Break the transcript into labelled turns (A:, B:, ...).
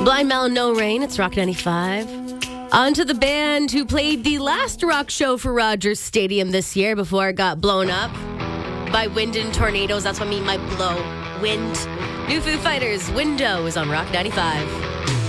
A: Blind Melon, No Rain. It's Rock 95. On to the band who played the last rock show for Rogers Stadium this year before it got blown up by wind and tornadoes. That's what I mean by blow. Wind. New Foo Fighters, Window is on Rock 95.